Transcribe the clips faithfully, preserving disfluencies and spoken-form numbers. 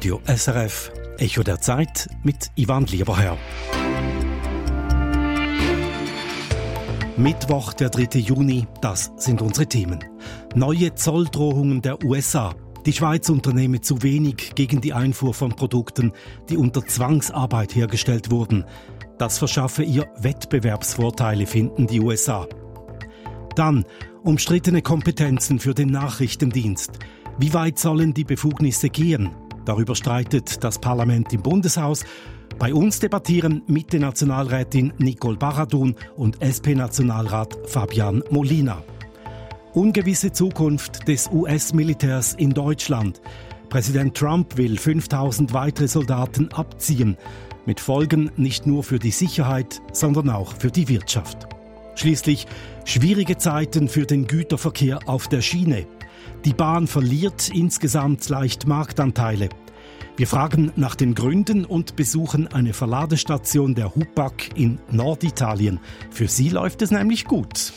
Radio S R F, Echo der Zeit mit Ivan Lieberherr. Mittwoch, der dritte Juni, das sind unsere Themen. Neue Zolldrohungen der U S A. Die Schweiz unternehme zu wenig gegen die Einfuhr von Produkten, die unter Zwangsarbeit hergestellt wurden. Das verschaffe ihr Wettbewerbsvorteile, finden die U S A. Dann umstrittene Kompetenzen für den Nachrichtendienst. Wie weit sollen die Befugnisse gehen? Darüber streitet das Parlament im Bundeshaus. Bei uns debattieren Mitte-Nationalrätin Nicole Baradun und S P-Nationalrat Fabian Molina. Ungewisse Zukunft des U S-Militärs in Deutschland. Präsident Trump will fünftausend weitere Soldaten abziehen. Mit Folgen nicht nur für die Sicherheit, sondern auch für die Wirtschaft. Schließlich schwierige Zeiten für den Güterverkehr auf der Schiene. Die Bahn verliert insgesamt leicht Marktanteile. Wir fragen nach den Gründen und besuchen eine Verladestation der Hupac in Norditalien. Für sie läuft es nämlich gut.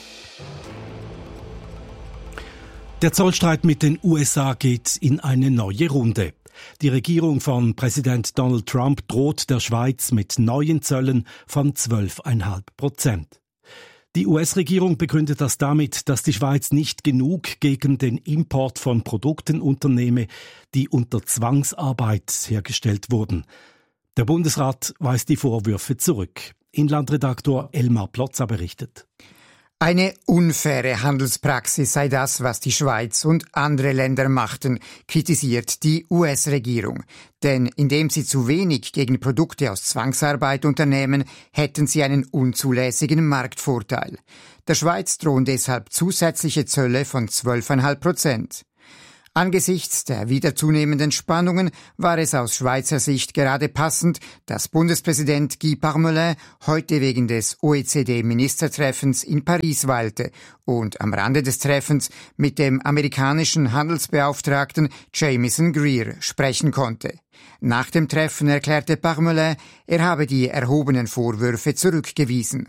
Der Zollstreit mit den U S A geht in eine neue Runde. Die Regierung von Präsident Donald Trump droht der Schweiz mit neuen Zöllen von zwölf Komma fünf Prozent. Die U S-Regierung begründet das damit, dass die Schweiz nicht genug gegen den Import von Produkten unternehme, die unter Zwangsarbeit hergestellt wurden. Der Bundesrat weist die Vorwürfe zurück. Inlandredaktor Elmar Plotza berichtet. Eine unfaire Handelspraxis sei das, was die Schweiz und andere Länder machten, kritisiert die U S-Regierung. Denn indem sie zu wenig gegen Produkte aus Zwangsarbeit unternehmen, hätten sie einen unzulässigen Marktvorteil. Der Schweiz drohen deshalb zusätzliche Zölle von zwölf Komma fünf Prozent. Angesichts der wieder zunehmenden Spannungen war es aus Schweizer Sicht gerade passend, dass Bundespräsident Guy Parmelin heute wegen des O E C D-Ministertreffens in Paris weilte und am Rande des Treffens mit dem amerikanischen Handelsbeauftragten Jamieson Greer sprechen konnte. Nach dem Treffen erklärte Parmelin, er habe die erhobenen Vorwürfe zurückgewiesen.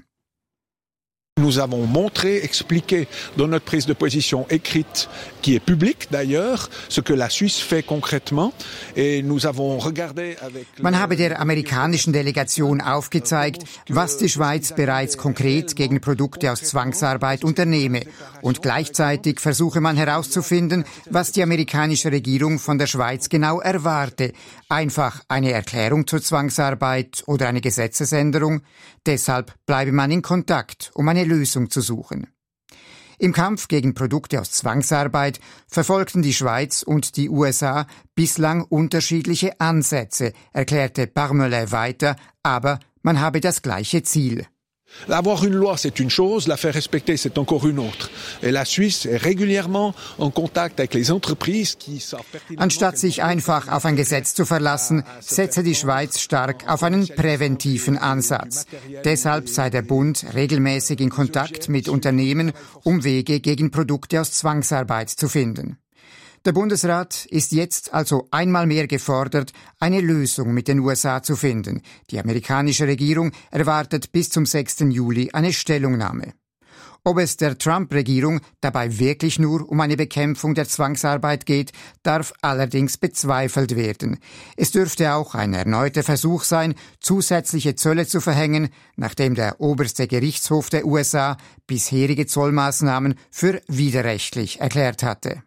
Nous avons montré, expliqué dans notre prise de position écrite, qui est publique d'ailleurs, ce que la Suisse fait concrètement. Et nous avons regardé avec... Man habe der amerikanischen Delegation aufgezeigt, was die Schweiz bereits konkret gegen Produkte aus Zwangsarbeit unternehme. Und gleichzeitig versuche man herauszufinden, was die amerikanische Regierung von der Schweiz genau erwarte. Einfach eine Erklärung zur Zwangsarbeit oder eine Gesetzesänderung. Deshalb bleibe man in Kontakt, um eine Lösung zu suchen. Im Kampf gegen Produkte aus Zwangsarbeit verfolgten die Schweiz und die U S A bislang unterschiedliche Ansätze, erklärte Parmelin weiter, aber man habe das gleiche Ziel. Avoir une loi, c'est une chose, la faire respecter, c'est encore une autre. Et la Suisse est régulièrement en contact avec les entreprises qui savent pertinemment... Anstatt sich einfach auf ein Gesetz zu verlassen, setze die Schweiz stark auf einen präventiven Ansatz. Deshalb sei der Bund regelmäßig in Kontakt mit Unternehmen, um Wege gegen Produkte aus Zwangsarbeit zu finden. Der Bundesrat ist jetzt also einmal mehr gefordert, eine Lösung mit den U S A zu finden. Die amerikanische Regierung erwartet bis zum sechsten Juli eine Stellungnahme. Ob es der Trump-Regierung dabei wirklich nur um eine Bekämpfung der Zwangsarbeit geht, darf allerdings bezweifelt werden. Es dürfte auch ein erneuter Versuch sein, zusätzliche Zölle zu verhängen, nachdem der oberste Gerichtshof der U S A bisherige Zollmaßnahmen für widerrechtlich erklärt hatte.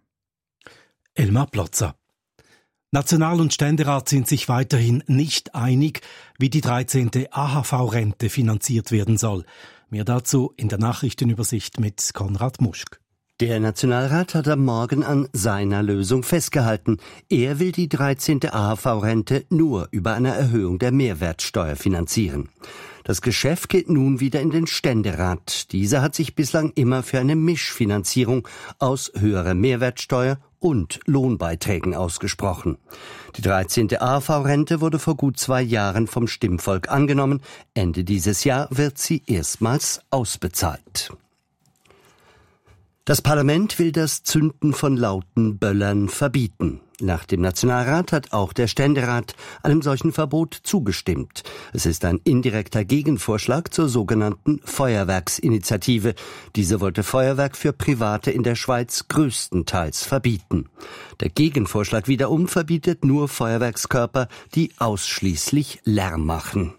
Elmar Plotza. National- und Ständerat sind sich weiterhin nicht einig, wie die dreizehnte A H V-Rente finanziert werden soll. Mehr dazu in der Nachrichtenübersicht mit Konrad Muschk. Der Nationalrat hat am Morgen an seiner Lösung festgehalten. Er will die dreizehnte A H V-Rente nur über eine Erhöhung der Mehrwertsteuer finanzieren. Das Geschäft geht nun wieder in den Ständerat. Dieser hat sich bislang immer für eine Mischfinanzierung aus höherer Mehrwertsteuer und Lohnbeiträgen ausgesprochen. Die dreizehnte A H V-Rente wurde vor gut zwei Jahren vom Stimmvolk angenommen. Ende dieses Jahr wird sie erstmals ausbezahlt. Das Parlament will das Zünden von lauten Böllern verbieten. Nach dem Nationalrat hat auch der Ständerat einem solchen Verbot zugestimmt. Es ist ein indirekter Gegenvorschlag zur sogenannten Feuerwerksinitiative. Diese wollte Feuerwerk für Private in der Schweiz größtenteils verbieten. Der Gegenvorschlag wiederum verbietet nur Feuerwerkskörper, die ausschließlich Lärm machen.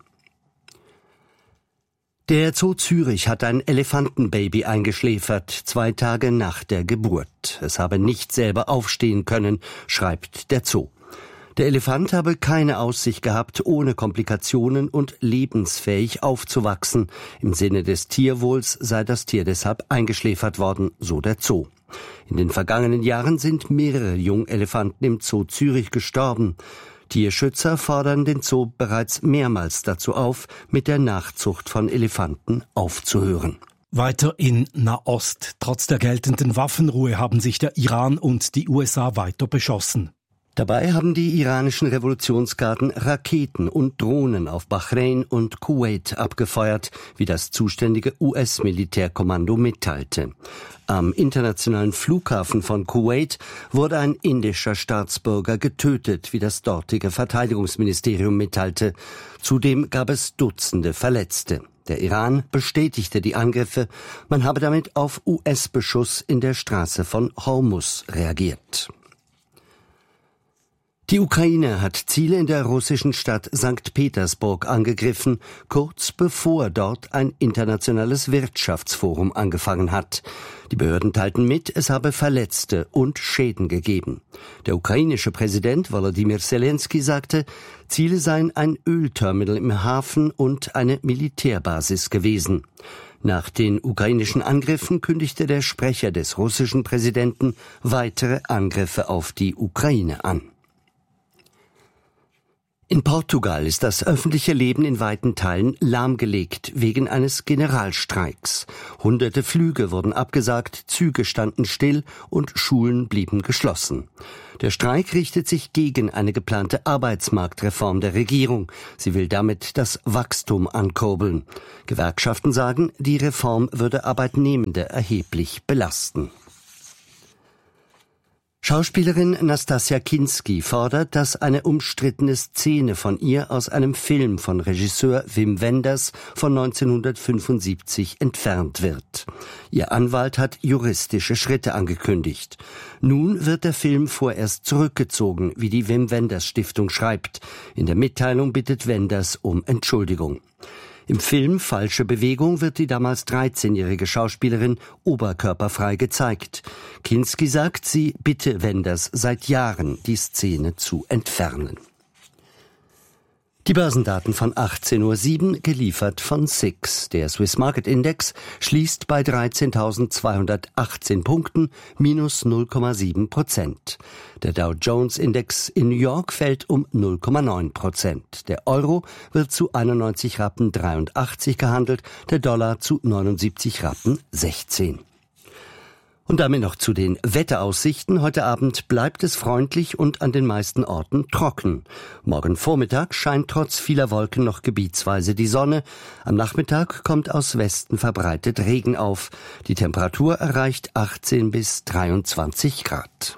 Der Zoo Zürich hat ein Elefantenbaby eingeschläfert, zwei Tage nach der Geburt. Es habe nicht selber aufstehen können, schreibt der Zoo. Der Elefant habe keine Aussicht gehabt, ohne Komplikationen und lebensfähig aufzuwachsen. Im Sinne des Tierwohls sei das Tier deshalb eingeschläfert worden, so der Zoo. In den vergangenen Jahren sind mehrere Jungelefanten im Zoo Zürich gestorben. Tierschützer fordern den Zoo bereits mehrmals dazu auf, mit der Nachzucht von Elefanten aufzuhören. Weiter in Nahost. Trotz der geltenden Waffenruhe haben sich der Iran und die U S A weiter beschossen. Dabei haben die iranischen Revolutionsgarden Raketen und Drohnen auf Bahrain und Kuwait abgefeuert, wie das zuständige U S-Militärkommando mitteilte. Am internationalen Flughafen von Kuwait wurde ein indischer Staatsbürger getötet, wie das dortige Verteidigungsministerium mitteilte. Zudem gab es Dutzende Verletzte. Der Iran bestätigte die Angriffe. Man habe damit auf U S-Beschuss in der Straße von Hormuz reagiert. Die Ukraine hat Ziele in der russischen Stadt Sankt Petersburg angegriffen, kurz bevor dort ein internationales Wirtschaftsforum angefangen hat. Die Behörden teilten mit, es habe Verletzte und Schäden gegeben. Der ukrainische Präsident Volodymyr Zelensky sagte, Ziele seien ein Ölterminal im Hafen und eine Militärbasis gewesen. Nach den ukrainischen Angriffen kündigte der Sprecher des russischen Präsidenten weitere Angriffe auf die Ukraine an. In Portugal ist das öffentliche Leben in weiten Teilen lahmgelegt wegen eines Generalstreiks. Hunderte Flüge wurden abgesagt, Züge standen still und Schulen blieben geschlossen. Der Streik richtet sich gegen eine geplante Arbeitsmarktreform der Regierung. Sie will damit das Wachstum ankurbeln. Gewerkschaften sagen, die Reform würde Arbeitnehmende erheblich belasten. Schauspielerin Nastassja Kinski fordert, dass eine umstrittene Szene von ihr aus einem Film von Regisseur Wim Wenders von neunzehnhundertfünfundsiebzig entfernt wird. Ihr Anwalt hat juristische Schritte angekündigt. Nun wird der Film vorerst zurückgezogen, wie die Wim Wenders Stiftung schreibt. In der Mitteilung bittet Wenders um Entschuldigung. Im Film Falsche Bewegung wird die damals dreizehnjährige Schauspielerin oberkörperfrei gezeigt. Kinski sagt, sie bitte Wenders seit Jahren, die Szene zu entfernen. Die Börsendaten von achtzehn Uhr sieben, geliefert von S I X. Der Swiss Market Index schließt bei dreizehntausendzweihundertachtzehn Punkten, minus null Komma sieben Prozent. Der Dow Jones Index in New York fällt um null Komma neun Prozent. Der Euro wird zu einundneunzig Rappen dreiundachtzig gehandelt, der Dollar zu neunundsiebzig Rappen sechzehn. Und damit noch zu den Wetteraussichten. Heute Abend bleibt es freundlich und an den meisten Orten trocken. Morgen Vormittag scheint trotz vieler Wolken noch gebietsweise die Sonne. Am Nachmittag kommt aus Westen verbreitet Regen auf. Die Temperatur erreicht achtzehn bis dreiundzwanzig Grad.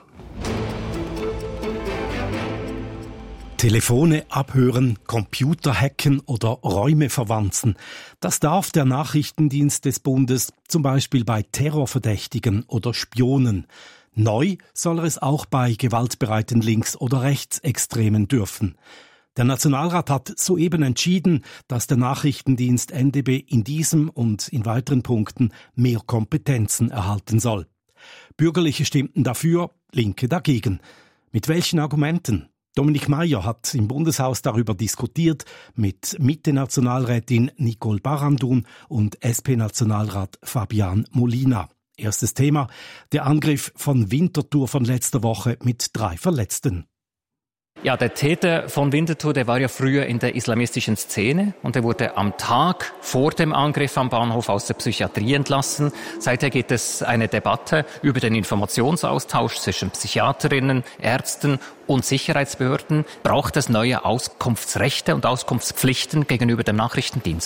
Telefone abhören, Computer hacken oder Räume verwanzen. Das darf der Nachrichtendienst des Bundes, zum Beispiel bei Terrorverdächtigen oder Spionen. Neu soll er es auch bei gewaltbereiten Links- oder Rechtsextremen dürfen. Der Nationalrat hat soeben entschieden, dass der Nachrichtendienst N D B in diesem und in weiteren Punkten mehr Kompetenzen erhalten soll. Bürgerliche stimmten dafür, Linke dagegen. Mit welchen Argumenten? Dominik Meier hat im Bundeshaus darüber diskutiert mit Mitte-Nationalrätin Nicole Barandoun und S P-Nationalrat Fabian Molina. Erstes Thema, der Angriff von Winterthur von letzter Woche mit drei Verletzten. Ja, der Täter von Winterthur, der war ja früher in der islamistischen Szene und er wurde am Tag vor dem Angriff am Bahnhof aus der Psychiatrie entlassen. Seither geht es eine Debatte über den Informationsaustausch zwischen Psychiaterinnen, Ärzten und Sicherheitsbehörden. Braucht es neue Auskunftsrechte und Auskunftspflichten gegenüber dem Nachrichtendienst?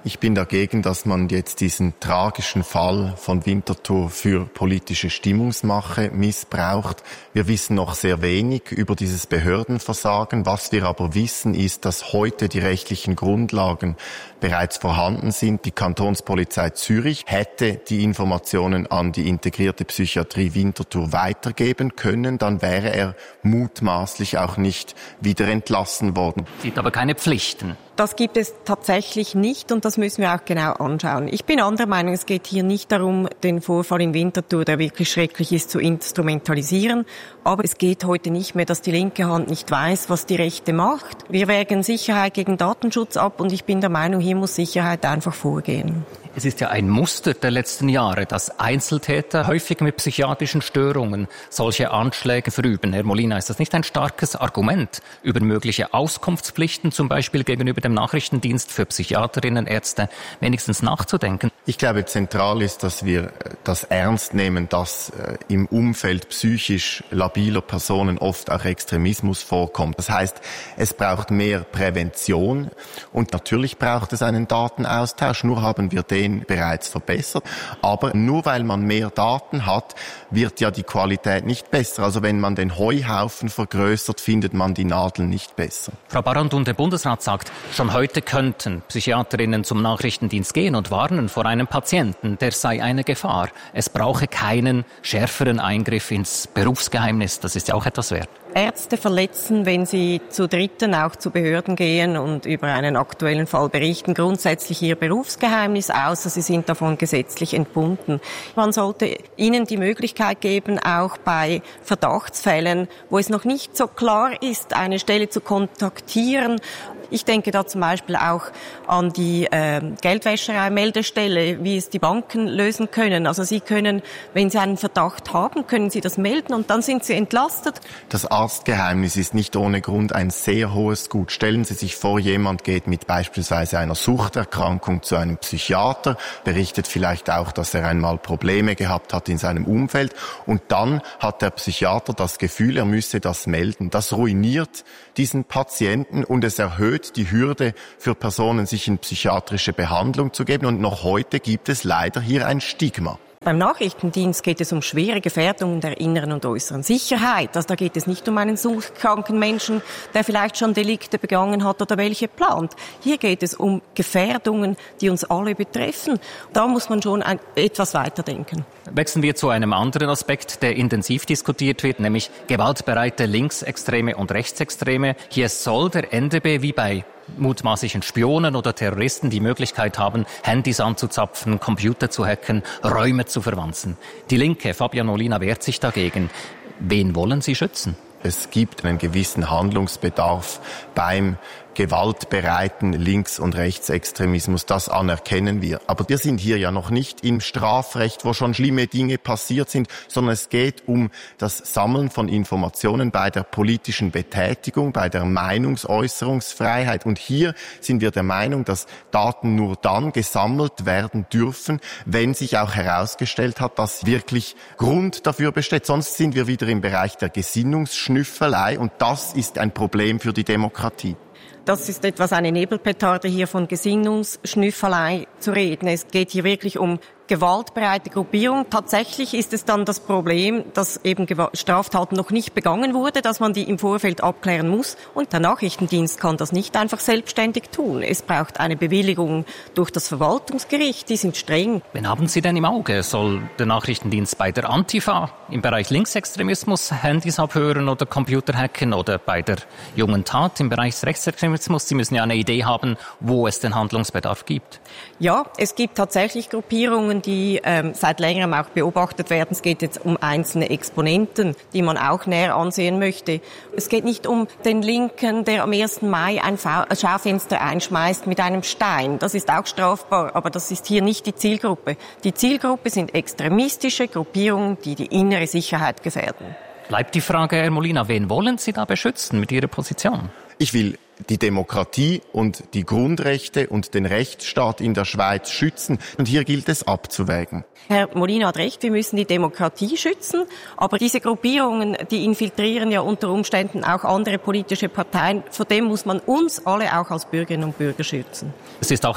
Ich bin dagegen, dass man jetzt diesen tragischen Fall von Winterthur für politische Stimmungsmache missbraucht. Wir wissen noch sehr wenig über dieses Behördenversagen. Was wir aber wissen, ist, dass heute die rechtlichen Grundlagen bereits vorhanden sind. Die Kantonspolizei Zürich hätte die Informationen an die integrierte Psychiatrie Winterthur weitergeben können. Dann wäre er mutmaßlich auch nicht wieder entlassen worden. Sieht aber keine Pflichten. Das gibt es tatsächlich nicht und das müssen wir auch genau anschauen. Ich bin anderer Meinung, es geht hier nicht darum, den Vorfall in Winterthur, der wirklich schrecklich ist, zu instrumentalisieren. Aber es geht heute nicht mehr, dass die linke Hand nicht weiß, was die rechte macht. Wir wägen Sicherheit gegen Datenschutz ab und ich bin der Meinung, hier muss Sicherheit einfach vorgehen. Es ist ja ein Muster der letzten Jahre, dass Einzeltäter häufig mit psychiatrischen Störungen solche Anschläge verüben. Herr Molina, ist das nicht ein starkes Argument, über mögliche Auskunftspflichten zum Beispiel gegenüber dem Nachrichtendienst für Psychiaterinnen, Ärzte wenigstens nachzudenken? Ich glaube, zentral ist, dass wir das ernst nehmen, dass äh, im Umfeld psychisch labiler Personen oft auch Extremismus vorkommt. Das heißt, es braucht mehr Prävention und natürlich braucht es einen Datenaustausch. Nur haben wir den bereits verbessert. Aber nur weil man mehr Daten hat, wird ja die Qualität nicht besser. Also wenn man den Heuhaufen vergrößert, findet man die Nadel nicht besser. Frau Barandun, der Bundesrat sagt, schon heute könnten Psychiaterinnen zum Nachrichtendienst gehen und warnen vor einem Patienten, der sei eine Gefahr. Es brauche keinen schärferen Eingriff ins Berufsgeheimnis. Das ist ja auch etwas wert. Ärzte verletzen, wenn sie zu Dritten, auch zu Behörden gehen und über einen aktuellen Fall berichten, grundsätzlich ihr Berufsgeheimnis, außer sie sind davon gesetzlich entbunden. Man sollte ihnen die Möglichkeit geben, auch bei Verdachtsfällen, wo es noch nicht so klar ist, eine Stelle zu kontaktieren. Ich denke da zum Beispiel auch an die äh, Geldwäscherei-Meldestelle, wie es die Banken lösen können. Also sie können, wenn sie einen Verdacht haben, können sie das melden und dann sind sie entlastet. Das Arztgeheimnis ist nicht ohne Grund ein sehr hohes Gut. Stellen Sie sich vor, jemand geht mit beispielsweise einer Suchterkrankung zu einem Psychiater, berichtet vielleicht auch, dass er einmal Probleme gehabt hat in seinem Umfeld und dann hat der Psychiater das Gefühl, er müsse das melden. Das ruiniert diesen Patienten und es erhöht die Hürde für Personen, sich in psychiatrische Behandlung zu geben. Und noch heute gibt es leider hier ein Stigma. Beim Nachrichtendienst geht es um schwere Gefährdungen der inneren und äußeren Sicherheit. Also da geht es nicht um einen suchtkranken Menschen, der vielleicht schon Delikte begangen hat oder welche plant. Hier geht es um Gefährdungen, die uns alle betreffen. Da muss man schon ein, etwas weiterdenken. Wechseln wir zu einem anderen Aspekt, der intensiv diskutiert wird, nämlich gewaltbereite Linksextreme und Rechtsextreme. Hier soll der N D B wie bei mutmaßlichen Spionen oder Terroristen die Möglichkeit haben, Handys anzuzapfen, Computer zu hacken, Räume zu verwanzen. Die Linke, Fabian Molina, wehrt sich dagegen. Wen wollen Sie schützen? Es gibt einen gewissen Handlungsbedarf beim gewaltbereiten Links- und Rechtsextremismus, das anerkennen wir. Aber wir sind hier ja noch nicht im Strafrecht, wo schon schlimme Dinge passiert sind, sondern es geht um das Sammeln von Informationen bei der politischen Betätigung, bei der Meinungsäußerungsfreiheit. Und hier sind wir der Meinung, dass Daten nur dann gesammelt werden dürfen, wenn sich auch herausgestellt hat, dass wirklich Grund dafür besteht. Sonst sind wir wieder im Bereich der Gesinnungsschnüffelei und das ist ein Problem für die Demokratie. Das ist etwas eine Nebelpetarde, hier von Gesinnungsschnüffelei zu reden. Es geht hier wirklich um gewaltbereite Gruppierung. Tatsächlich ist es dann das Problem, dass eben Straftaten noch nicht begangen wurde, dass man die im Vorfeld abklären muss. Und der Nachrichtendienst kann das nicht einfach selbstständig tun. Es braucht eine Bewilligung durch das Verwaltungsgericht. Die sind streng. Wen haben Sie denn im Auge? Soll der Nachrichtendienst bei der Antifa im Bereich Linksextremismus Handys abhören oder Computer hacken oder bei der jungen Tat im Bereich Rechtsextremismus? Sie müssen ja eine Idee haben, wo es den Handlungsbedarf gibt. Ja, es gibt tatsächlich Gruppierungen, die ähm, seit längerem auch beobachtet werden. Es geht jetzt um einzelne Exponenten, die man auch näher ansehen möchte. Es geht nicht um den Linken, der am ersten Mai ein Schaufenster einschmeißt mit einem Stein. Das ist auch strafbar, aber das ist hier nicht die Zielgruppe. Die Zielgruppe sind extremistische Gruppierungen, die die innere Sicherheit gefährden. Bleibt die Frage, Herr Molina, wen wollen Sie da beschützen mit Ihrer Position? Ich will die Demokratie und die Grundrechte und den Rechtsstaat in der Schweiz schützen. Und hier gilt es abzuwägen. Herr Molina hat recht, wir müssen die Demokratie schützen. Aber diese Gruppierungen, die infiltrieren ja unter Umständen auch andere politische Parteien. Vor dem muss man uns alle auch als Bürgerinnen und Bürger schützen. Es ist auch eine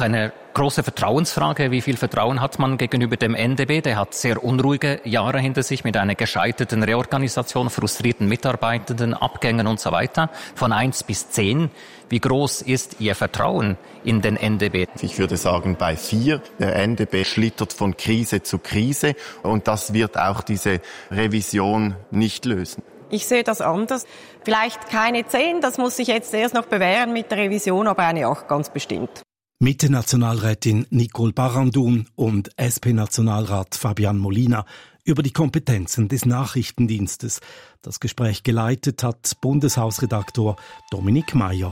große Vertrauensfrage. Wie viel Vertrauen hat man gegenüber dem N D B? Der hat sehr unruhige Jahre hinter sich mit einer gescheiterten Reorganisation, frustrierten Mitarbeitenden, Abgängen und so weiter. Von eins bis zehn. Wie groß ist Ihr Vertrauen in den N D B? Ich würde sagen bei vier. Der N D B schlittert von Krise zu Krise und das wird auch diese Revision nicht lösen. Ich sehe das anders. Vielleicht keine zehn, das muss sich jetzt erst noch bewähren mit der Revision, aber eine acht ganz bestimmt. Mitte-Nationalrätin Nicole Barandoun und S P-Nationalrat Fabian Molina über die Kompetenzen des Nachrichtendienstes. Das Gespräch geleitet hat Bundeshausredaktor Dominik Mayer.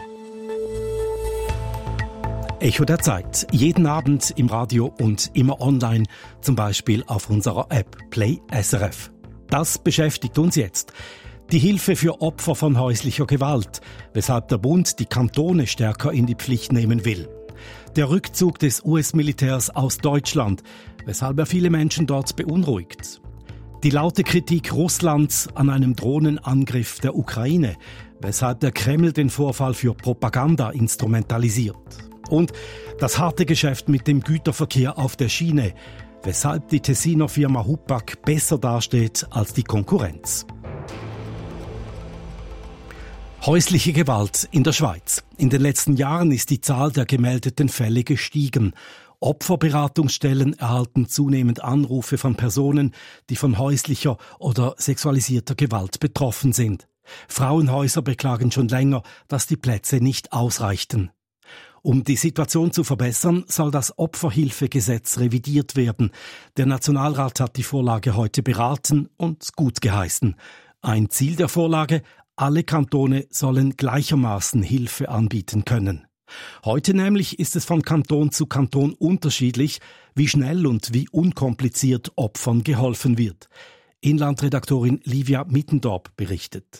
Echo der Zeit. Jeden Abend im Radio und immer online, zum Beispiel auf unserer App Play S R F. Das beschäftigt uns jetzt. Die Hilfe für Opfer von häuslicher Gewalt, weshalb der Bund die Kantone stärker in die Pflicht nehmen will. Der Rückzug des U S-Militärs aus Deutschland, weshalb er viele Menschen dort beunruhigt. Die laute Kritik Russlands an einem Drohnenangriff der Ukraine, weshalb der Kreml den Vorfall für Propaganda instrumentalisiert. Und das harte Geschäft mit dem Güterverkehr auf der Schiene, weshalb die Tessiner Firma Hupac besser dasteht als die Konkurrenz. Häusliche Gewalt in der Schweiz. In den letzten Jahren ist die Zahl der gemeldeten Fälle gestiegen. Opferberatungsstellen erhalten zunehmend Anrufe von Personen, die von häuslicher oder sexualisierter Gewalt betroffen sind. Frauenhäuser beklagen schon länger, dass die Plätze nicht ausreichten. Um die Situation zu verbessern, soll das Opferhilfegesetz revidiert werden. Der Nationalrat hat die Vorlage heute beraten und gutgeheißen. Ein Ziel der Vorlage: alle Kantone sollen gleichermaßen Hilfe anbieten können. Heute nämlich ist es von Kanton zu Kanton unterschiedlich, wie schnell und wie unkompliziert Opfern geholfen wird. Inlandredaktorin Livia Mittendorp berichtet.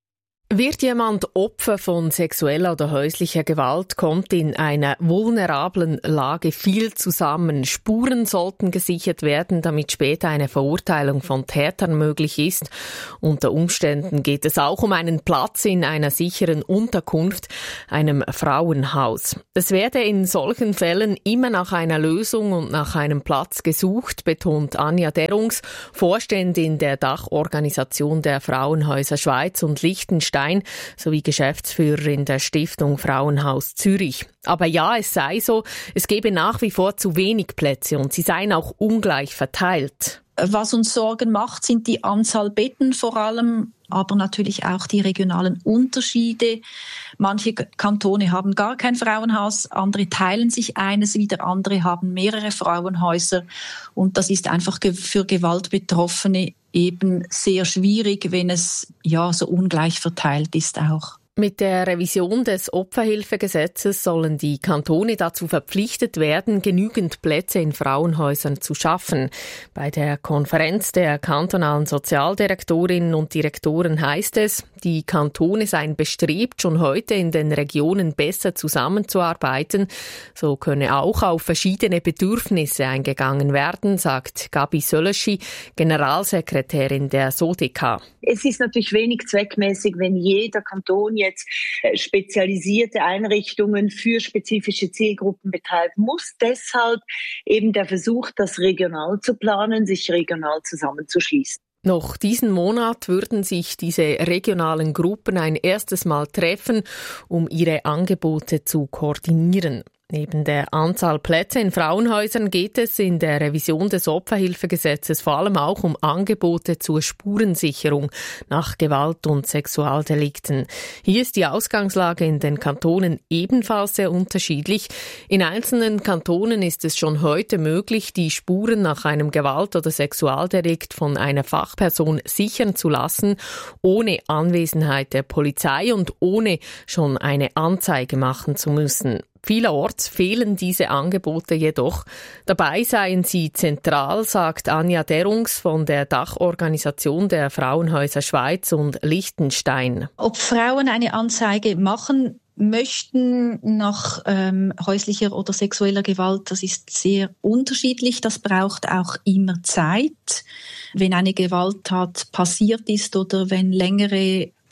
Wird jemand Opfer von sexueller oder häuslicher Gewalt, kommt in einer vulnerablen Lage viel zusammen. Spuren sollten gesichert werden, damit später eine Verurteilung von Tätern möglich ist. Unter Umständen geht es auch um einen Platz in einer sicheren Unterkunft, einem Frauenhaus. Es werde in solchen Fällen immer nach einer Lösung und nach einem Platz gesucht, betont Anja Derungs, Vorständin der Dachorganisation der Frauenhäuser Schweiz und Liechtenstein sowie Geschäftsführerin der Stiftung Frauenhaus Zürich. Aber ja, es sei so, es gebe nach wie vor zu wenig Plätze und sie seien auch ungleich verteilt. Was uns Sorgen macht, sind die Anzahl Betten vor allem, aber natürlich auch die regionalen Unterschiede. Manche Kantone haben gar kein Frauenhaus, andere teilen sich eines, wieder andere haben mehrere Frauenhäuser. Und das ist einfach für Gewaltbetroffene eben sehr schwierig, wenn es ja so ungleich verteilt ist auch. Mit der Revision des Opferhilfegesetzes sollen die Kantone dazu verpflichtet werden, genügend Plätze in Frauenhäusern zu schaffen. Bei der Konferenz der kantonalen Sozialdirektorinnen und Direktoren heißt es, die Kantone seien bestrebt, schon heute in den Regionen besser zusammenzuarbeiten. So könne auch auf verschiedene Bedürfnisse eingegangen werden, sagt Gabi Söleschi, Generalsekretärin der S O D E K A. Es ist natürlich wenig zweckmäßig, wenn jeder Kanton jetzt spezialisierte Einrichtungen für spezifische Zielgruppen betreiben muss. Deshalb eben der Versuch, das regional zu planen, sich regional zusammenzuschließen. Noch diesen Monat würden sich diese regionalen Gruppen ein erstes Mal treffen, um ihre Angebote zu koordinieren. Neben der Anzahl Plätze in Frauenhäusern geht es in der Revision des Opferhilfegesetzes vor allem auch um Angebote zur Spurensicherung nach Gewalt- und Sexualdelikten. Hier ist die Ausgangslage in den Kantonen ebenfalls sehr unterschiedlich. In einzelnen Kantonen ist es schon heute möglich, die Spuren nach einem Gewalt- oder Sexualdelikt von einer Fachperson sichern zu lassen, ohne Anwesenheit der Polizei und ohne schon eine Anzeige machen zu müssen. Vielerorts fehlen diese Angebote jedoch. Dabei seien sie zentral, sagt Anja Derungs von der Dachorganisation der Frauenhäuser Schweiz und Liechtenstein. Ob Frauen eine Anzeige machen möchten nach ähm, häuslicher oder sexueller Gewalt, das ist sehr unterschiedlich. Das braucht auch immer Zeit. Wenn eine Gewalttat passiert ist oder wenn längere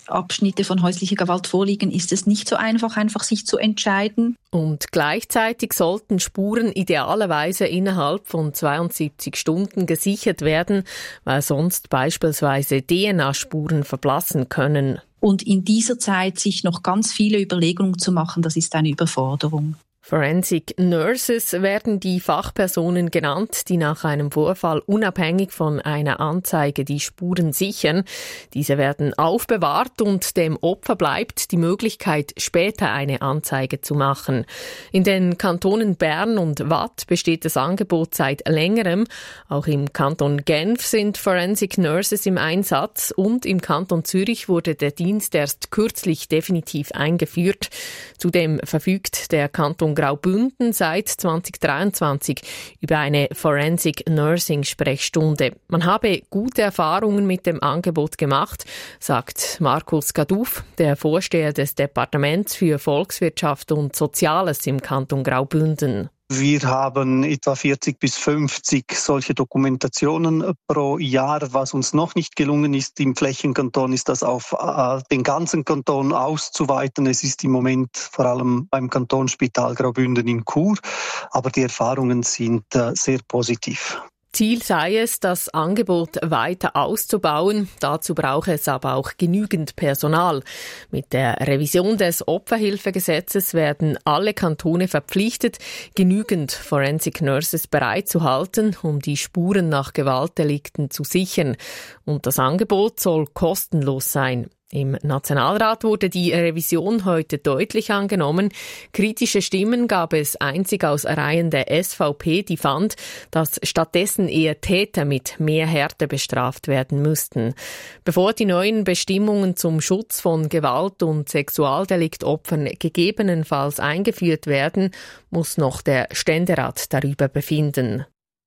Abschnitte von häuslicher Gewalt vorliegen, ist es nicht so einfach, einfach sich zu entscheiden. Und gleichzeitig sollten Spuren idealerweise innerhalb von zweiundsiebzig Stunden gesichert werden, weil sonst beispielsweise D N A-Spuren verblassen können. Und in dieser Zeit sich noch ganz viele Überlegungen zu machen, das ist eine Überforderung. Forensic Nurses werden die Fachpersonen genannt, die nach einem Vorfall unabhängig von einer Anzeige die Spuren sichern. Diese werden aufbewahrt und dem Opfer bleibt die Möglichkeit, später eine Anzeige zu machen. In den Kantonen Bern und Waadt besteht das Angebot seit längerem. Auch im Kanton Genf sind Forensic Nurses im Einsatz und im Kanton Zürich wurde der Dienst erst kürzlich definitiv eingeführt. Zudem verfügt der Kanton Graubünden seit zwanzig dreiundzwanzig über eine Forensic Nursing Sprechstunde. Man habe gute Erfahrungen mit dem Angebot gemacht, sagt Markus Gaduff, der Vorsteher des Departements für Volkswirtschaft und Soziales im Kanton Graubünden. Wir haben etwa vierzig bis fünfzig solche Dokumentationen pro Jahr. Was uns noch nicht gelungen ist im Flächenkanton, ist das auf äh, den ganzen Kanton auszuweiten. Es ist im Moment vor allem beim Kantonsspital Graubünden in Chur, aber die Erfahrungen sind äh, sehr positiv. Ziel sei es, das Angebot weiter auszubauen. Dazu brauche es aber auch genügend Personal. Mit der Revision des Opferhilfegesetzes werden alle Kantone verpflichtet, genügend Forensic Nurses bereitzuhalten, um die Spuren nach Gewaltdelikten zu sichern. Und das Angebot soll kostenlos sein. Im Nationalrat wurde die Revision heute deutlich angenommen. Kritische Stimmen gab es einzig aus Reihen der S V P, die fand, dass stattdessen eher Täter mit mehr Härte bestraft werden müssten. Bevor die neuen Bestimmungen zum Schutz von Gewalt- und Sexualdeliktsopfern gegebenenfalls eingeführt werden, muss noch der Ständerat darüber befinden.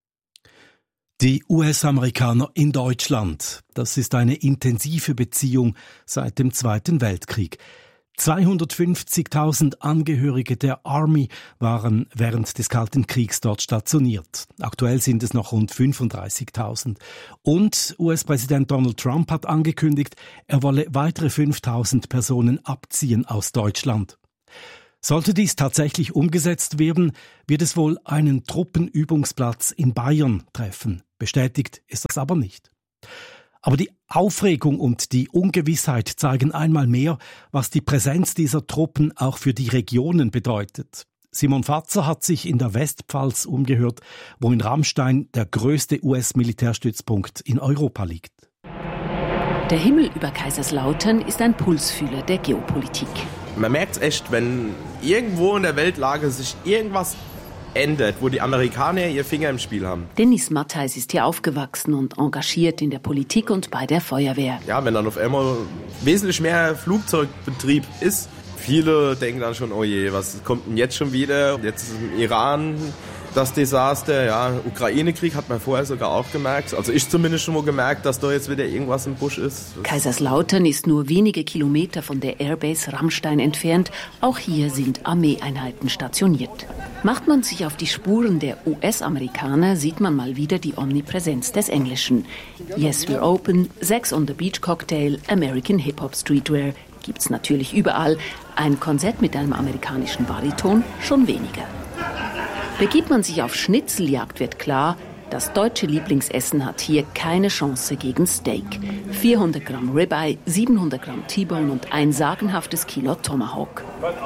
Die U S-Amerikaner in Deutschland. Das ist eine intensive Beziehung seit dem Zweiten Weltkrieg. zweihundertfünfzigtausend Angehörige der Army waren während des Kalten Kriegs dort stationiert. Aktuell sind es noch rund fünfunddreißigtausend. Und U S-Präsident Donald Trump hat angekündigt, er wolle weitere fünftausend Personen abziehen aus Deutschland. Sollte dies tatsächlich umgesetzt werden, wird es wohl einen Truppenübungsplatz in Bayern treffen. Bestätigt ist das aber nicht. Aber die Aufregung und die Ungewissheit zeigen einmal mehr, was die Präsenz dieser Truppen auch für die Regionen bedeutet. Simon Fatzer hat sich in der Westpfalz umgehört, wo in Ramstein der größte U S-Militärstützpunkt in Europa liegt. Der Himmel über Kaiserslautern ist ein Pulsfühler der Geopolitik. Man merkt es echt, wenn irgendwo in der Weltlage sich irgendwas ändert, wo die Amerikaner ihr Finger im Spiel haben. Dennis Mattheis ist hier aufgewachsen und engagiert in der Politik und bei der Feuerwehr. Ja, wenn dann auf einmal wesentlich mehr Flugzeugbetrieb ist, viele denken dann schon, oh je, was kommt denn jetzt schon wieder? Jetzt ist im Iran das Desaster, ja, Ukraine-Krieg hat man vorher sogar auch gemerkt. Also ich zumindest schon mal gemerkt, dass da jetzt wieder irgendwas im Busch ist. Kaiserslautern ist nur wenige Kilometer von der Airbase Ramstein entfernt. Auch hier sind Armeeeinheiten stationiert. Macht man sich auf die Spuren der U S-Amerikaner, sieht man mal wieder die Omnipräsenz des Englischen. Yes, we're open, Sex on the Beach Cocktail, American Hip-Hop Streetwear. Gibt's natürlich überall. Ein Konzert mit einem amerikanischen Bariton schon weniger. Begibt man sich auf Schnitzeljagd, wird klar, das deutsche Lieblingsessen hat hier keine Chance gegen Steak. vierhundert Gramm Ribeye, siebenhundert Gramm T-Bone und ein sagenhaftes Kilo Tomahawk.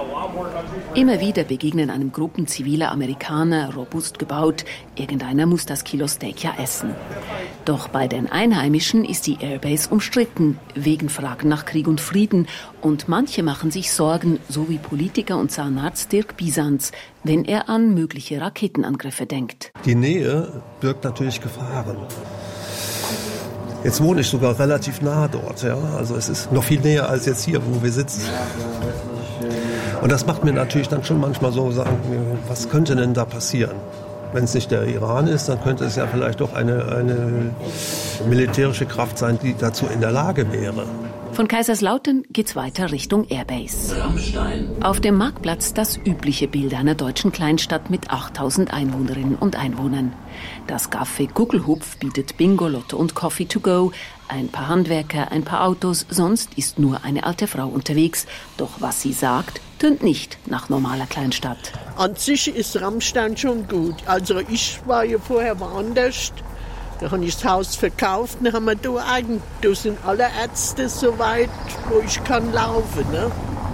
Immer wieder begegnen einem Gruppen ziviler Amerikaner, robust gebaut. Irgendeiner muss das Kilo Steak ja essen. Doch bei den Einheimischen ist die Airbase umstritten, wegen Fragen nach Krieg und Frieden. Und manche machen sich Sorgen, so wie Politiker und Zahnarzt Dirk Bisanz, wenn er an mögliche Raketenangriffe denkt. Die Nähe birgt natürlich Gefahren. Jetzt wohne ich sogar relativ nah dort. Ja? Also es ist noch viel näher als jetzt hier, wo wir sitzen. Und das macht mir natürlich dann schon manchmal so sagen, was könnte denn da passieren? Wenn es nicht der Iran ist, dann könnte es ja vielleicht doch eine, eine militärische Kraft sein, die dazu in der Lage wäre. Von Kaiserslautern geht's weiter Richtung Airbase. Ramstein. Auf dem Marktplatz das übliche Bild einer deutschen Kleinstadt mit achttausend Einwohnerinnen und Einwohnern. Das Café Gugelhupf bietet Bingo, Lotto und Coffee to go. Ein paar Handwerker, ein paar Autos, sonst ist nur eine alte Frau unterwegs. Doch was sie sagt, tönt nicht nach normaler Kleinstadt. An sich ist Rammstein schon gut. Also ich war ja vorher woanders. Da habe ich das Haus verkauft. Dann haben wir da eigentlich, da sind alle Ärzte so weit, wo ich kann laufen. Ne?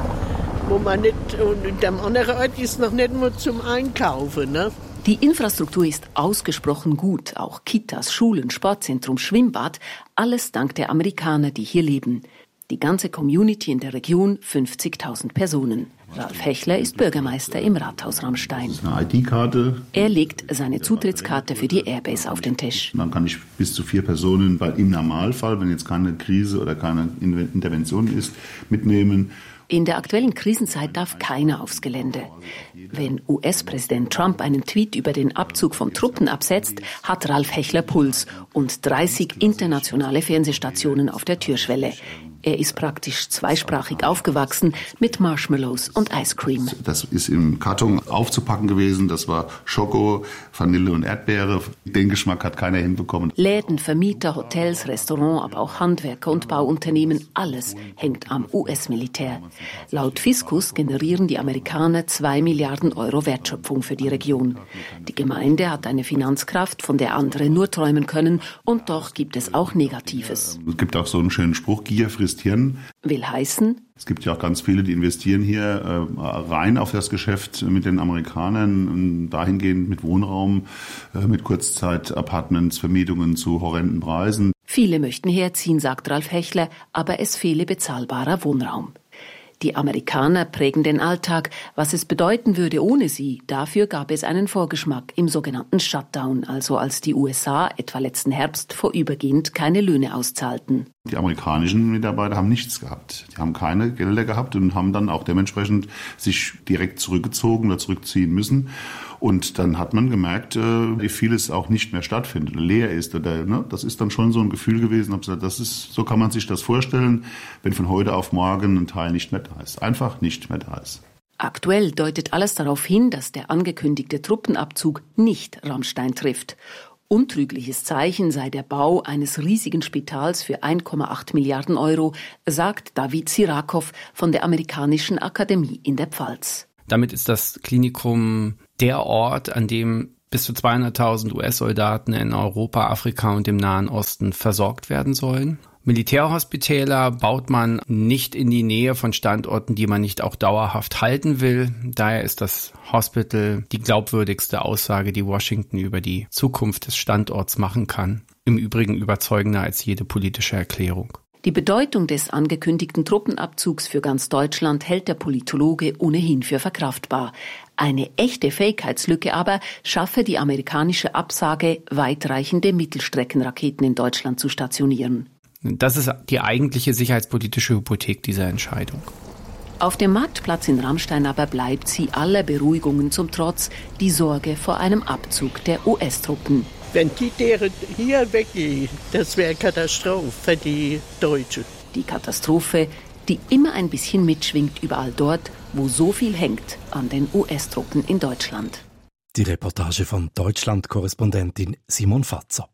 Wo man nicht, und dem anderen Ort ist noch nicht nur zum Einkaufen. Ne? Die Infrastruktur ist ausgesprochen gut. Auch Kitas, Schulen, Sportzentrum, Schwimmbad. Alles dank der Amerikaner, die hier leben. Die ganze Community in der Region, fünfzigtausend Personen. Ralf Hechler ist Bürgermeister im Rathaus Rammstein. Das ist eine I D-Karte. Er legt seine Zutrittskarte für die Airbase auf den Tisch. Dann kann ich bis zu vier Personen bei, im Normalfall, wenn jetzt keine Krise oder keine Intervention ist, mitnehmen. In der aktuellen Krisenzeit darf keiner aufs Gelände. Wenn U S-Präsident Trump einen Tweet über den Abzug von Truppen absetzt, hat Ralf Hechler Puls und dreißig internationale Fernsehstationen auf der Türschwelle. Er ist praktisch zweisprachig aufgewachsen mit Marshmallows und Ice Cream. Das ist im Karton aufzupacken gewesen. Das war Schoko, Vanille und Erdbeere. Den Geschmack hat keiner hinbekommen. Läden, Vermieter, Hotels, Restaurants, aber auch Handwerker und Bauunternehmen, alles hängt am U S-Militär. Laut Fiskus generieren die Amerikaner zwei Milliarden Euro Wertschöpfung für die Region. Die Gemeinde hat eine Finanzkraft, von der andere nur träumen können. Und doch gibt es auch Negatives. Es gibt auch so einen schönen Spruch, Gier frisst Hirn. Will heißen, es gibt ja auch ganz viele, die investieren hier äh, rein auf das Geschäft mit den Amerikanern, dahingehend mit Wohnraum, äh, mit Kurzzeit-Apartments, Vermietungen zu horrenden Preisen. Viele möchten herziehen, sagt Ralf Hechler, aber es fehle bezahlbarer Wohnraum. Die Amerikaner prägen den Alltag. Was es bedeuten würde ohne sie, dafür gab es einen Vorgeschmack im sogenannten Shutdown, also als die U S A etwa letzten Herbst vorübergehend keine Löhne auszahlten. Die amerikanischen Mitarbeiter haben nichts gehabt. Die haben keine Gelder gehabt und haben dann auch dementsprechend sich direkt zurückgezogen oder zurückziehen müssen. Und dann hat man gemerkt, wie vieles auch nicht mehr stattfindet, leer ist. Oder, ne? Das ist dann schon so ein Gefühl gewesen. Ich gesagt, das ist, so kann man sich das vorstellen, wenn von heute auf morgen ein Teil nicht mehr da ist. Einfach nicht mehr da ist. Aktuell deutet alles darauf hin, dass der angekündigte Truppenabzug nicht Rammstein trifft. Untrügliches Zeichen sei der Bau eines riesigen Spitals für ein Komma acht Milliarden Euro, sagt David Sirakow von der Amerikanischen Akademie in der Pfalz. Damit ist das Klinikum der Ort, an dem bis zu zweihunderttausend U S-Soldaten in Europa, Afrika und dem Nahen Osten versorgt werden sollen. Militärhospitäler baut man nicht in die Nähe von Standorten, die man nicht auch dauerhaft halten will. Daher ist das Hospital die glaubwürdigste Aussage, die Washington über die Zukunft des Standorts machen kann. Im Übrigen überzeugender als jede politische Erklärung. Die Bedeutung des angekündigten Truppenabzugs für ganz Deutschland hält der Politologe ohnehin für verkraftbar. Eine echte Fähigkeitslücke aber schaffe die amerikanische Absage, weitreichende Mittelstreckenraketen in Deutschland zu stationieren. Das ist die eigentliche sicherheitspolitische Hypothek dieser Entscheidung. Auf dem Marktplatz in Rammstein aber bleibt sie aller Beruhigungen zum Trotz die Sorge vor einem Abzug der U S-Truppen. Wenn die deren hier weggehen, das wäre Katastrophe für die Deutschen. Die Katastrophe, die immer ein bisschen mitschwingt überall dort, wo so viel hängt an den U S-Truppen in Deutschland. Die Reportage von Deutschland-Korrespondentin Simon Fatzer.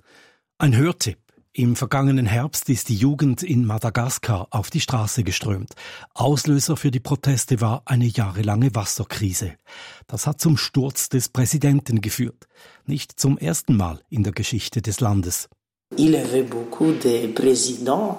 Ein Hörtipp. Im vergangenen Herbst ist die Jugend in Madagaskar auf die Straße geströmt. Auslöser für die Proteste war eine jahrelange Wasserkrise. Das hat zum Sturz des Präsidenten geführt. Nicht zum ersten Mal in der Geschichte des Landes. Il y avait beaucoup de présidents,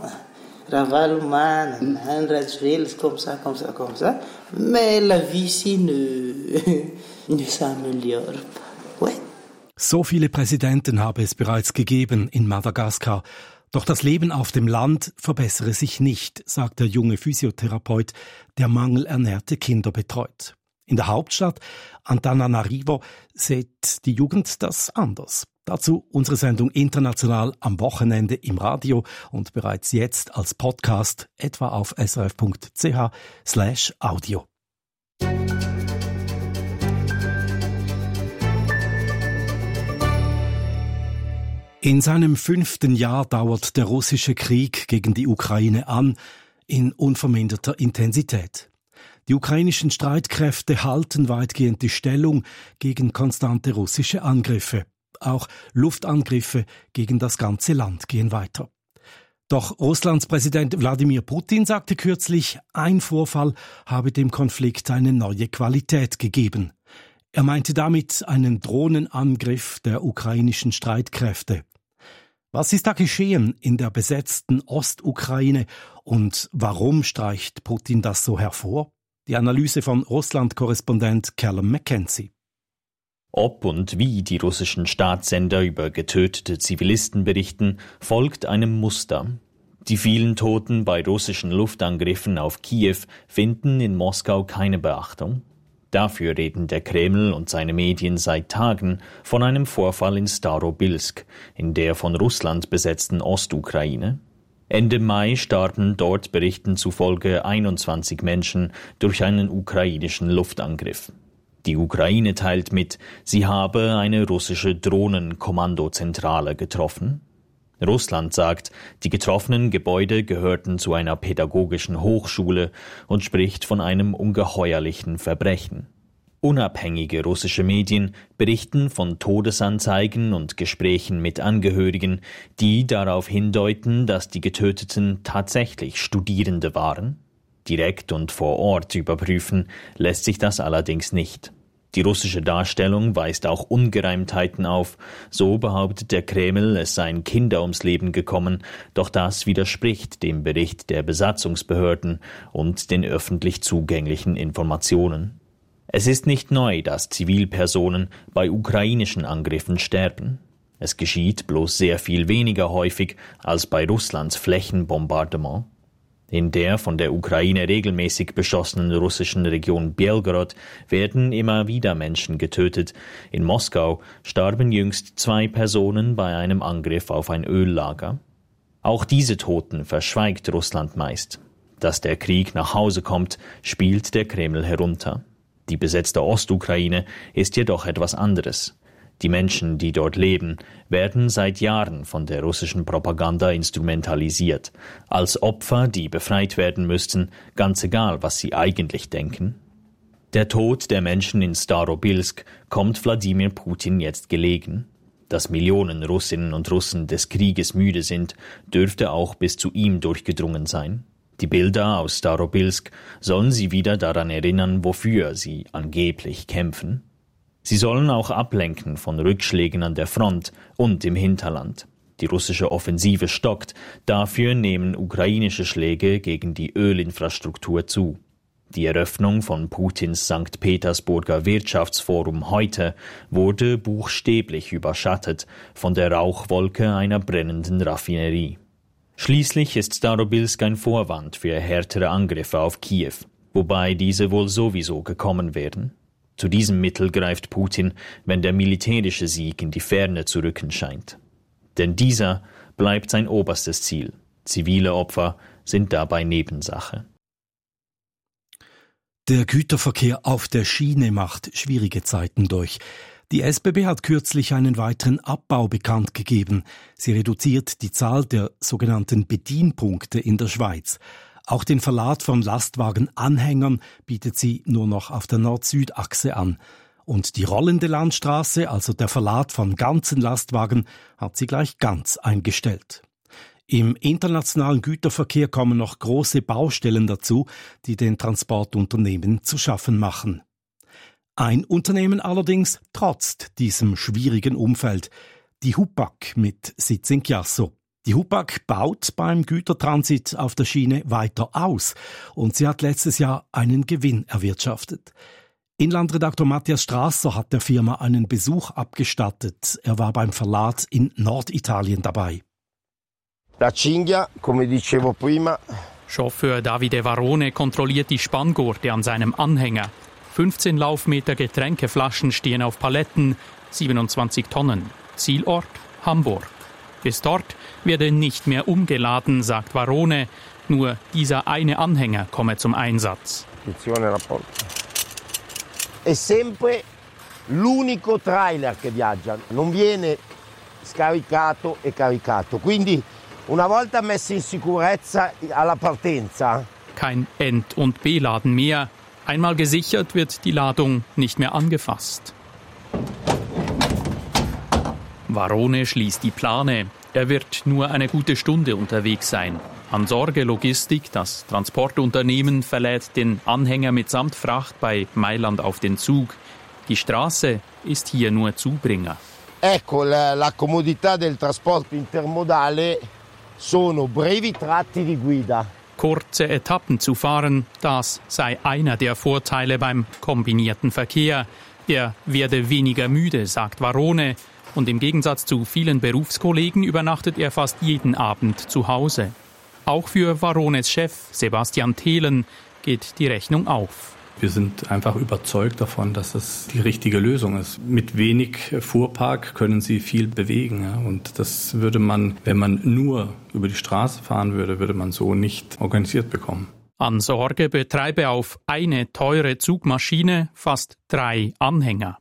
Ravaloman, Rajvel, comme ça, comme ça, comme ça. Mais la vie ici ne, ne s'améliore pas. Ouais. So viele Präsidenten habe es bereits gegeben in Madagaskar. Doch das Leben auf dem Land verbessere sich nicht, sagt der junge Physiotherapeut, der mangelernährte Kinder betreut. In der Hauptstadt Antananarivo sieht die Jugend das anders. Dazu unsere Sendung international am Wochenende im Radio und bereits jetzt als Podcast etwa auf srf.ch slash audio. In seinem fünften Jahr dauert der russische Krieg gegen die Ukraine an, in unverminderter Intensität. Die ukrainischen Streitkräfte halten weitgehend die Stellung gegen konstante russische Angriffe. Auch Luftangriffe gegen das ganze Land gehen weiter. Doch Russlands Präsident Wladimir Putin sagte kürzlich, ein Vorfall habe dem Konflikt eine neue Qualität gegeben. Er meinte damit einen Drohnenangriff der ukrainischen Streitkräfte. Was ist da geschehen in der besetzten Ostukraine und warum streicht Putin das so hervor? Die Analyse von Russland-Korrespondent Callum McKenzie. Ob und wie die russischen Staatssender über getötete Zivilisten berichten, folgt einem Muster. Die vielen Toten bei russischen Luftangriffen auf Kiew finden in Moskau keine Beachtung. Dafür reden der Kreml und seine Medien seit Tagen von einem Vorfall in Starobilsk, in der von Russland besetzten Ostukraine. Ende Mai starben dort Berichten zufolge einundzwanzig Menschen durch einen ukrainischen Luftangriff. Die Ukraine teilt mit, sie habe eine russische Drohnenkommandozentrale getroffen. Russland sagt, die getroffenen Gebäude gehörten zu einer pädagogischen Hochschule und spricht von einem ungeheuerlichen Verbrechen. Unabhängige russische Medien berichten von Todesanzeigen und Gesprächen mit Angehörigen, die darauf hindeuten, dass die Getöteten tatsächlich Studierende waren. Direkt und vor Ort überprüfen lässt sich das allerdings nicht. Die russische Darstellung weist auch Ungereimtheiten auf. So behauptet der Kreml, es seien Kinder ums Leben gekommen, doch das widerspricht dem Bericht der Besatzungsbehörden und den öffentlich zugänglichen Informationen. Es ist nicht neu, dass Zivilpersonen bei ukrainischen Angriffen sterben. Es geschieht bloß sehr viel weniger häufig als bei Russlands Flächenbombardement. In der von der Ukraine regelmäßig beschossenen russischen Region Belgorod werden immer wieder Menschen getötet. In Moskau starben jüngst zwei Personen bei einem Angriff auf ein Öllager. Auch diese Toten verschweigt Russland meist. Dass der Krieg nach Hause kommt, spielt der Kreml herunter. Die besetzte Ostukraine ist jedoch etwas anderes. Die Menschen, die dort leben, werden seit Jahren von der russischen Propaganda instrumentalisiert, als Opfer, die befreit werden müssten, ganz egal, was sie eigentlich denken. Der Tod der Menschen in Starobilsk kommt Wladimir Putin jetzt gelegen. Dass Millionen Russinnen und Russen des Krieges müde sind, dürfte auch bis zu ihm durchgedrungen sein. Die Bilder aus Starobilsk sollen sie wieder daran erinnern, wofür sie angeblich kämpfen. Sie sollen auch ablenken von Rückschlägen an der Front und im Hinterland. Die russische Offensive stockt, dafür nehmen ukrainische Schläge gegen die Ölinfrastruktur zu. Die Eröffnung von Putins Sankt Petersburger Wirtschaftsforum heute wurde buchstäblich überschattet von der Rauchwolke einer brennenden Raffinerie. Schließlich ist Starobilsk ein Vorwand für härtere Angriffe auf Kiew, wobei diese wohl sowieso gekommen wären. Zu diesem Mittel greift Putin, wenn der militärische Sieg in die Ferne zu rücken scheint. Denn dieser bleibt sein oberstes Ziel. Zivile Opfer sind dabei Nebensache. Der Güterverkehr auf der Schiene macht schwierige Zeiten durch. Die S B B hat kürzlich einen weiteren Abbau bekannt gegeben. Sie reduziert die Zahl der sogenannten Bedienpunkte in der Schweiz. Auch den Verlad von Lastwagenanhängern bietet sie nur noch auf der Nord-Süd-Achse an. Und die rollende Landstraße, also der Verlad von ganzen Lastwagen, hat sie gleich ganz eingestellt. Im internationalen Güterverkehr kommen noch große Baustellen dazu, die den Transportunternehmen zu schaffen machen. Ein Unternehmen allerdings trotzt diesem schwierigen Umfeld, die Hupac mit Sitz in Chiasso. Die Hupac baut beim Gütertransit auf der Schiene weiter aus und sie hat letztes Jahr einen Gewinn erwirtschaftet. Inlandredaktor Matthias Strasser hat der Firma einen Besuch abgestattet. Er war beim Verlad in Norditalien dabei. La cinghia, come dicevo prima. Chauffeur Davide Varone kontrolliert die Spanngurte an seinem Anhänger. fünfzehn Laufmeter Getränkeflaschen stehen auf Paletten, siebenundzwanzig Tonnen. Zielort Hamburg. Bis dort werde nicht mehr umgeladen, sagt Varone. Nur dieser eine Anhänger komme zum Einsatz. È sempre l'unico trailer che viaggia, non viene scaricato e caricato. Quindi una volta messo in sicurezza alla partenza. Kein End- und Beladen mehr. Einmal gesichert wird die Ladung nicht mehr angefasst. Varone schließt die Plane. Er wird nur eine gute Stunde unterwegs sein. An Sorge Logistik, das Transportunternehmen, verlädt den Anhänger mitsamt Fracht bei Mailand auf den Zug. Die Straße ist hier nur Zubringer. Ecco, la, la comodità del trasporto intermodale sono brevi tratti di guida. Kurze Etappen zu fahren, das sei einer der Vorteile beim kombinierten Verkehr. Er werde weniger müde, sagt Varrone. Und im Gegensatz zu vielen Berufskollegen übernachtet er fast jeden Abend zu Hause. Auch für Varrones Chef Sebastian Thelen geht die Rechnung auf. Wir sind einfach überzeugt davon, dass es die richtige Lösung ist. Mit wenig Fuhrpark können Sie viel bewegen. Ja? Und das würde man, wenn man nur über die Straße fahren würde, würde man so nicht organisiert bekommen. An Sorge betreibe auf eine teure Zugmaschine fast drei Anhänger.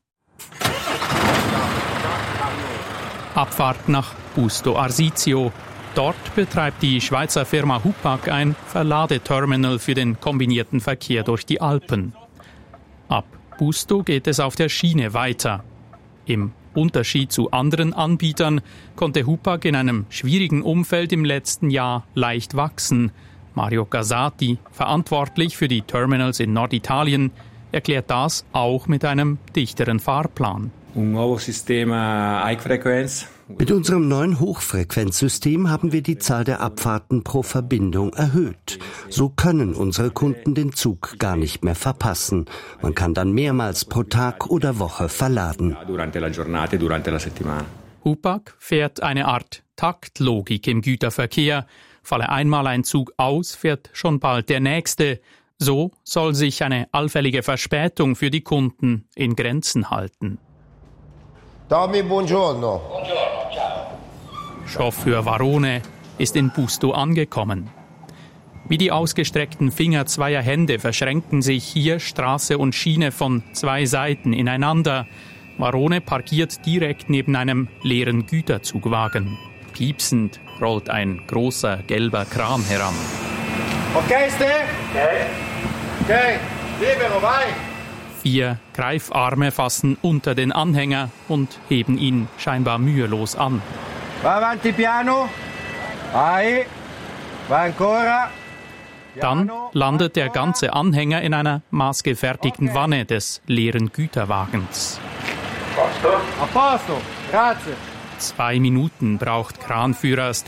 Abfahrt nach Busto Arsizio. Dort betreibt die Schweizer Firma Hupac ein Verladeterminal für den kombinierten Verkehr durch die Alpen. Ab Busto geht es auf der Schiene weiter. Im Unterschied zu anderen Anbietern konnte Hupac in einem schwierigen Umfeld im letzten Jahr leicht wachsen. Mario Casati, verantwortlich für die Terminals in Norditalien, erklärt das auch mit einem dichteren Fahrplan. Un nuovo sistema high frequenz. Mit unserem neuen Hochfrequenzsystem haben wir die Zahl der Abfahrten pro Verbindung erhöht. So können unsere Kunden den Zug gar nicht mehr verpassen. Man kann dann mehrmals pro Tag oder Woche verladen. Hupac fährt eine Art Taktlogik im Güterverkehr. Falle einmal ein Zug aus, fährt schon bald der nächste. So soll sich eine allfällige Verspätung für die Kunden in Grenzen halten. Tommy, buongiorno. Chauffeur Varrone ist in Busto angekommen. Wie die ausgestreckten Finger zweier Hände verschränken sich hier Straße und Schiene von zwei Seiten ineinander. Varrone parkiert direkt neben einem leeren Güterzugwagen. Piepsend rollt ein großer gelber Kran heran. Okay, Steve? Okay. Okay, libero, vai! Vier Greifarme fassen unter den Anhänger und heben ihn scheinbar mühelos an. Va avanti piano. Vai. Va ancora. Dann landet der ganze Anhänger in einer maßgefertigten Wanne des leeren Güterwagens. A posto. Grazie. Zwei Minuten braucht Kranführer